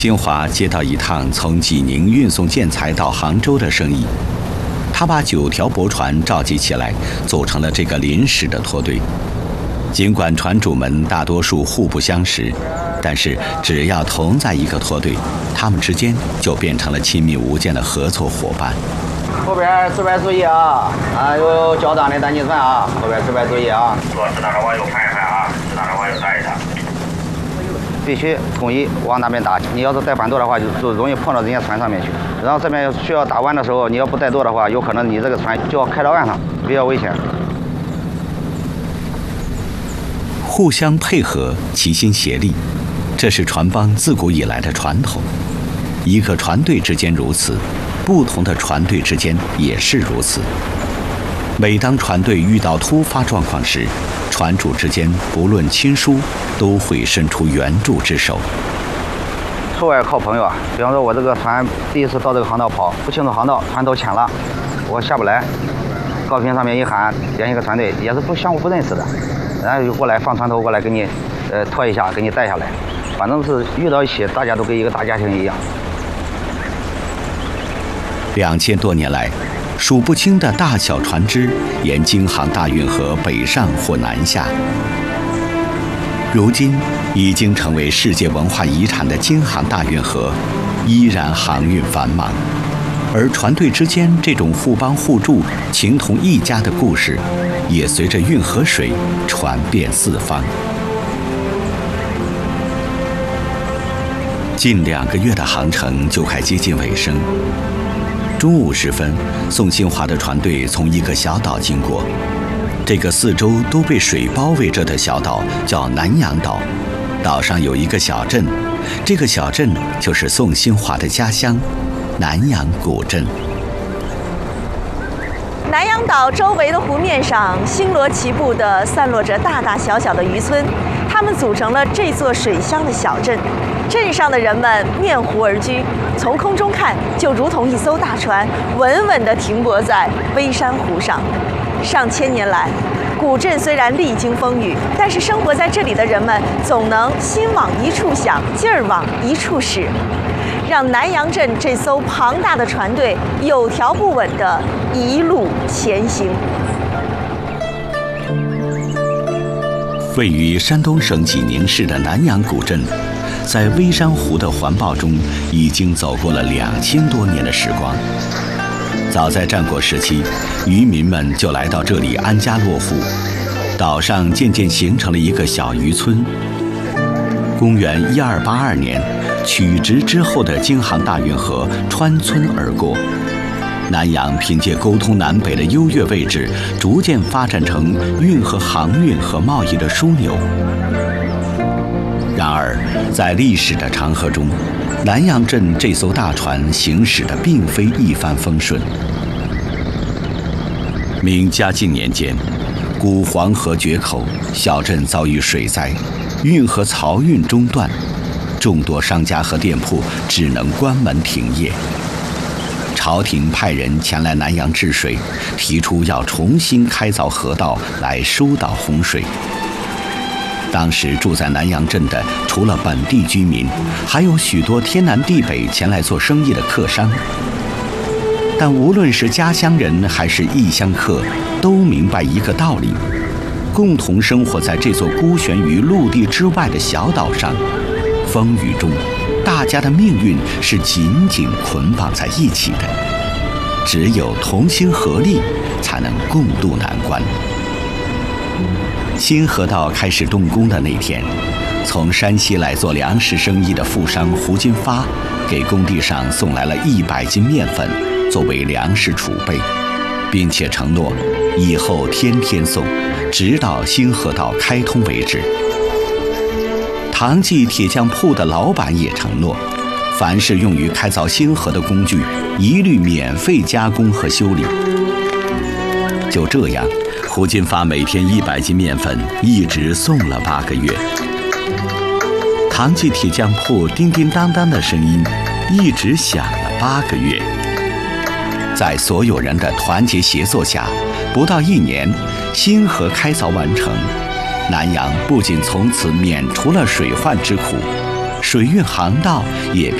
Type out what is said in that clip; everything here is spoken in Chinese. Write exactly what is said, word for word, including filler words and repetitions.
金华接到一趟从济宁运送建材到杭州的生意，他把九条驳船召集起来，组成了这个临时的拖队。尽管船主们大多数互不相识，但是只要同在一个拖队，他们之间就变成了亲密无间的合作伙伴。 后边这边注意啊！啊，有交档的单击船啊，后边这边注意啊！ 说适当的往右看一看啊，适当的往右带一下。 必须统一往那边打。你要是带反舵的话，就就容易碰到人家船上面去。然后这边需要打弯的时候，你要不带舵的话，有可能你这个船就要开到岸上，比较危险。 互相配合，齐心协力，这是船帮自古以来的传统。一个船队之间如此，不同的船队之间也是如此。每当船队遇到突发状况时，船主之间不论亲疏，都会伸出援助之手。 出外靠朋友啊，比方说我这个船第一次到这个航道跑，不清楚航道，船头浅了，我下不来，高频上面一喊，联系个船队，也是不相互不认识的，然后就过来放船头过来给你，呃拖一下，给你带下来，反正是遇到一起，大家都跟一个大家庭一样。 两千多年来，数不清的大小船只沿京杭大运河北上或南下。如今已经成为世界文化遗产的京杭大运河，依然航运繁忙。而船队之间这种互帮互助、情同一家的故事，也随着运河水传遍四方。近两个月的航程就快接近尾声。中午时分，宋新华的船队从一个小岛经过。这个四周都被水包围着的小岛叫南洋岛，岛上有一个小镇，这个小镇就是宋新华的家乡南洋古镇。 南洋岛周围的湖面上，星罗棋布地散落着大大小小的渔村，它们组成了这座水乡的小镇。镇上的人们面湖而居，从空中看就如同一艘大船，稳稳地停泊在微山湖上。上千年来，古镇虽然历经风雨，但是生活在这里的人们总能心往一处想，劲儿往一处使，让南洋镇这艘庞大的船队有条不紊地一路前行。 位于山东省济宁市的南洋古镇，在微山湖的环抱中，已经走过了两千多年的时光。早在战国时期，渔民们就来到这里安家落户，岛上渐渐形成了一个小渔村。公元一二八二年，曲直之后的京杭大运河穿村而过，南洋凭借沟通南北的优越位置，逐渐发展成运河航运和贸易的枢纽。然而，在历史的长河中，南洋镇这艘大船行驶的并非一帆风顺。明嘉靖年间，古黄河决口，小镇遭遇水灾，运河漕运中断，众多商家和店铺只能关门停业。朝廷派人前来南洋治水，提出要重新开凿河道来疏导洪水。当时住在南洋镇的，除了本地居民，还有许多天南地北前来做生意的客商。但无论是家乡人还是异乡客，都明白一个道理：共同生活在这座孤悬于陆地之外的小岛上，风雨中，大家的命运是紧紧捆绑在一起的。只有同心合力，才能共度难关。新河道开始动工的那天，从山西来做粮食生意的富商胡金发，给工地上送来了一百斤面粉作为粮食储备，并且承诺以后天天送，直到新河道开通为止。唐记铁匠铺的老板也承诺，凡是用于开凿新河的工具，一律免费加工和修理。就这样，胡金发每天一百斤面粉，一直送了八个月。唐记铁匠铺叮叮当当的声音一直响了八个月。在所有人的团结协作下，不到一年，新河开凿完成。南洋不仅从此免除了水患之苦， 水运航道也